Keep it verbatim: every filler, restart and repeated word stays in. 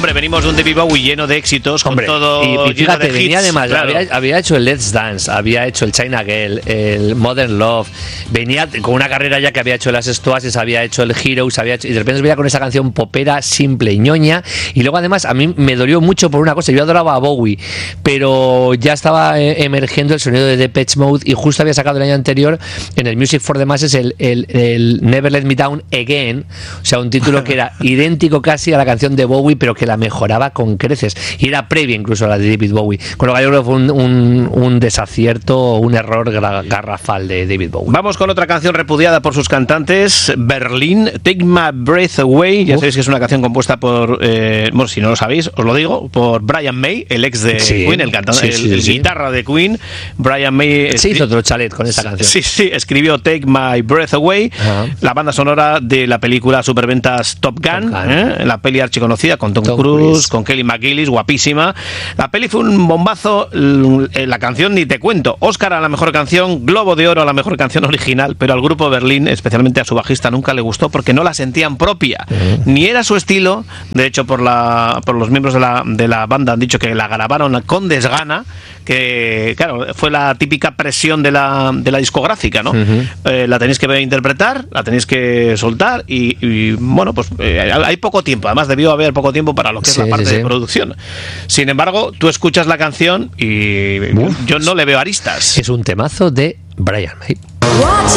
Hombre, venimos de un David Bowie lleno de éxitos, con Hombre, todo y, y fíjate, lleno de venía hits, además, claro. había, había hecho el Let's Dance, había hecho el China Girl, el Modern Love, venía con una carrera ya que había hecho las Oasis, había hecho el Heroes, había hecho, y de repente venía con esa canción popera, simple y ñoña, y luego además a mí me dolió mucho por una cosa, yo adoraba a Bowie, pero ya estaba eh, emergiendo el sonido de Depeche Mode, y justo había sacado el año anterior en el Music for the Masses el, el, el Never Let Me Down Again, o sea, un título que era idéntico casi a la canción de Bowie, pero que la mejoraba con creces, y era previa incluso a la de David Bowie, con lo que yo creo que fue un, un, un desacierto, un error garrafal de David Bowie. Vamos con otra canción repudiada por sus cantantes, Berlín, Take My Breath Away. Ya Uf. sabéis que es una canción compuesta por, eh, bueno, si no lo sabéis, os lo digo, por Brian May, el ex de sí, Queen, el cantante, sí, sí, el, el sí. guitarra de Queen. Brian May se hizo otro chalet con esta canción. Sí, sí, escribió Take My Breath Away, uh-huh. la banda sonora de la película superventas Top Gun, Top Gun. ¿eh? La peli archiconocida con Tom, Tom Cruise, Cruise, con Kelly McGillis, guapísima. La peli fue un bombazo, la canción ni te cuento. Oscar a la mejor canción, Globo de Oro a la mejor canción original, pero al grupo Berlín, especialmente a su bajista, nunca le gustó porque no la sentían propia, uh-huh. ni era su estilo. De hecho, por la por los miembros de la, de la banda han dicho que la grabaron con desgana, que claro, fue la típica presión de la, de la discográfica, ¿no? Uh-huh. Eh, la tenéis que interpretar, la tenéis que soltar y, y bueno, pues eh, hay poco tiempo, además debió haber poco tiempo para lo que sí, es la parte sí, sí. de producción. Sin embargo, tú escuchas la canción y Uf. yo no le veo aristas. Es un temazo de Brian May.